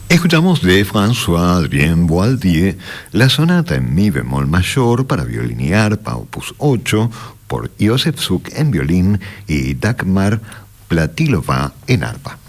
Escuchamos de François-Adrien Boaldier la sonata en mi bemol mayor para violín y arpa, opus 8, por Josef Suk en violín y Dagmar Platilova en arpa.